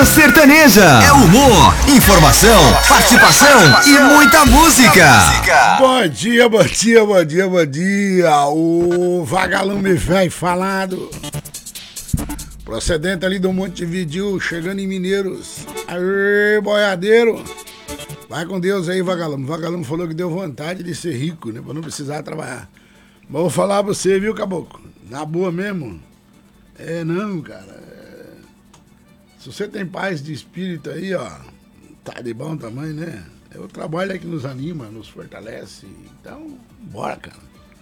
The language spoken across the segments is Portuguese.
sertaneja. É humor, informação, participação e muita música. Bom dia, bom dia, bom dia, bom dia. O vagalume velho falado. Procedente ali do Montevidéu, chegando em Mineiros. Aê, boiadeiro. Vai com Deus aí, vagalume. O vagalume falou que deu vontade de ser rico, né? Pra não precisar trabalhar. Mas vou falar pra você, viu, caboclo? Na boa mesmo. Não, cara. Se você tem paz de espírito aí, ó, tá de bom tamanho, né? O trabalho é que nos anima, nos fortalece. Então, bora, cara.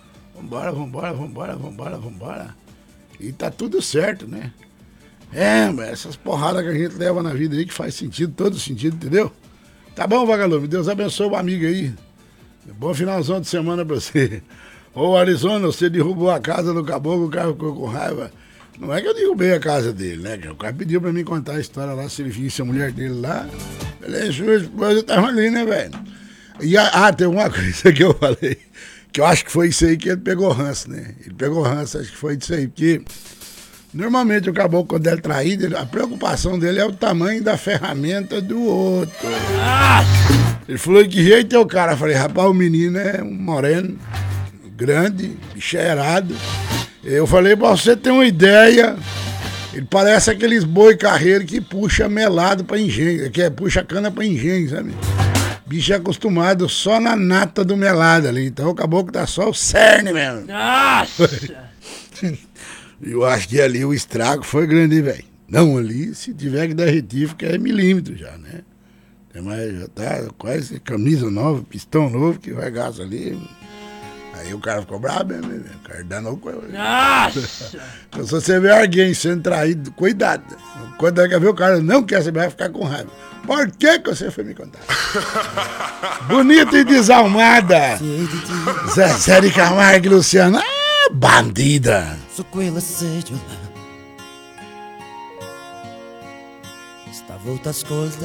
Vambora. E tá tudo certo, né? Mas essas porradas que a gente leva na vida aí que faz sentido, todo sentido, entendeu? Tá bom, vagalume? Deus abençoe o amigo aí. Bom finalzão de semana pra você. Ô, Arizona, você derrubou a casa do caboclo, o cara ficou com raiva. Não é que eu derrubei a casa dele, né? O cara pediu pra mim contar a história lá, se ele visse a mulher dele lá. Ele sua esposa tava ali, né, velho? E tem uma coisa que eu falei, que eu acho que foi isso aí que ele pegou ranço, né? Ele pegou ranço, acho que foi isso aí, porque normalmente o caboclo, quando é traído, a preocupação dele é o tamanho da ferramenta do outro. Ele falou, que jeito é o cara? Eu falei, rapaz, o menino é um moreno, grande, cheirado. Eu falei, pra você ter uma ideia, ele parece aqueles boi carreiro que puxa melado pra engenho, que puxa cana pra engenho, sabe? Bicho é acostumado só na nata do melado ali, então o caboclo tá só o cerne mesmo. Nossa! Eu acho que ali o estrago foi grande, velho. Não, ali, se tiver que dar retífica, é milímetro já, né? Mas já tá quase camisa nova, pistão novo, que vai gasto ali. Aí o cara ficou bravo mesmo, né? O cara danou com ele. Nossa! Então, se você vê alguém sendo traído, cuidado. Quando é que ver o cara não quer saber, vai ficar com raiva. Por que você foi me contar? Bonita e desalmada. Zé de Camargo e Luciano. Bandida. Stavolta ascolta